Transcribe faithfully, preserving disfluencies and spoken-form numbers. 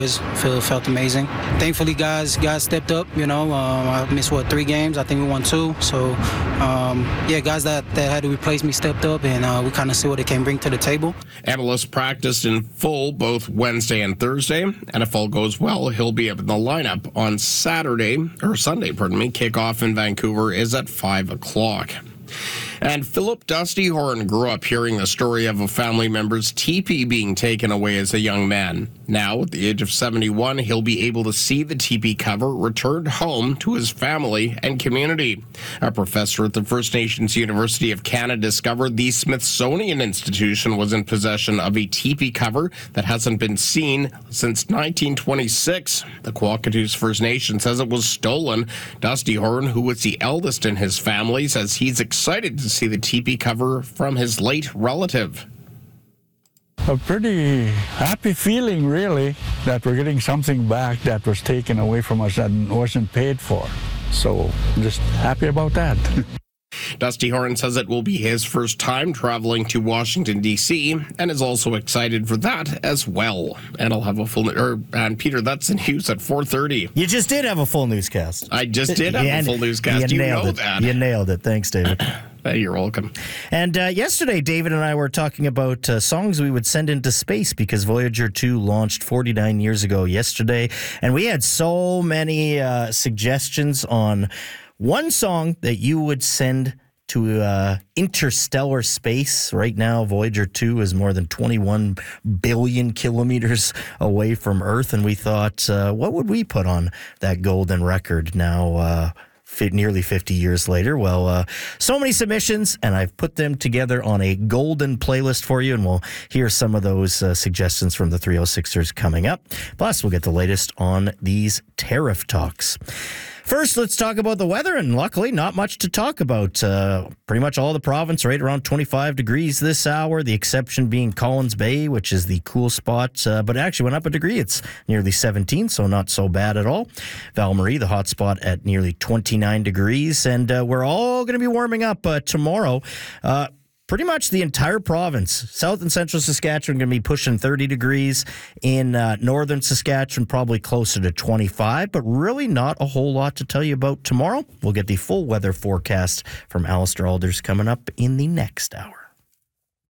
It felt, felt amazing. Thankfully, guys guys stepped up. You know, um, I missed, what, three games? I think we won two. So, um, yeah, guys that, that had to replace me stepped up, and uh, we kind of see what they can bring to the table. Abeles practiced in full both Wednesday and Thursday, and if all goes well, he'll be up in the lineup on Saturday, or Sunday, pardon me. Kickoff in Vancouver is at five o'clock. And Philip Dusty Horn grew up hearing the story of a family member's teepee being taken away as a young man. Now, at the age of seventy-one, he'll be able to see the teepee cover returned home to his family and community. A professor at the First Nations University of Canada discovered the Smithsonian Institution was in possession of a teepee cover that hasn't been seen since nineteen twenty-six. The Kwakatoos First Nation says it was stolen. Dusty Horn, who was the eldest in his family, says he's excited to see the teepee cover from his late relative. A pretty happy feeling, really, that we're getting something back that was taken away from us and wasn't paid for. So I'm just happy about that. Dusty Horn says it will be his first time traveling to Washington, D C, and is also excited for that as well. And I'll have a full... Or, and Peter, that's the news at four thirty. You just did have a full newscast. I just did have Yeah, a full newscast. You, you know it. that. You nailed it. Thanks, David. Hey, you're welcome. And uh, yesterday, David and I were talking about uh, songs we would send into space because Voyager two launched forty-nine years ago yesterday. And we had so many uh, suggestions on one song that you would send to uh, interstellar space. Right now, Voyager two is more than twenty-one billion kilometers away from Earth. And we thought, uh, what would we put on that golden record now? Uh, Nearly fifty years later. Well, uh, so many submissions, and I've put them together on a golden playlist for you, and we'll hear some of those uh, suggestions from the three oh sixers coming up. Plus, we'll get the latest on these tariff talks. First, let's talk about the weather, and luckily, not much to talk about. Uh, pretty much all the province right around twenty-five degrees this hour, the exception being Collins Bay, which is the cool spot, uh, but it actually went up a degree. It's nearly seventeen, so not so bad at all. Val-Marie, the hot spot at nearly twenty-nine degrees, and uh, we're all going to be warming up uh, tomorrow. Uh, Pretty much the entire province. South and central Saskatchewan going to be pushing thirty degrees. In uh, northern Saskatchewan, probably closer to twenty-five, but really not a whole lot to tell you about tomorrow. We'll get the full weather forecast from Alistair Alders coming up in the next hour.